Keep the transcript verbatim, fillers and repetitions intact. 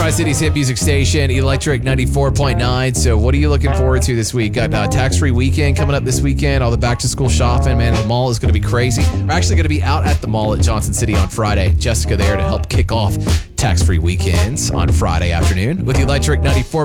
Tri-Cities hit music station, Electric ninety-four point nine. So what are you looking forward to this week? Got uh, tax-free weekend coming up this weekend. All the back-to-school shopping. Man, the mall is going to be crazy. We're actually going to be out at the mall at Johnson City on Friday. Jessica there to help kick off tax-free weekends on Friday afternoon with Electric ninety-four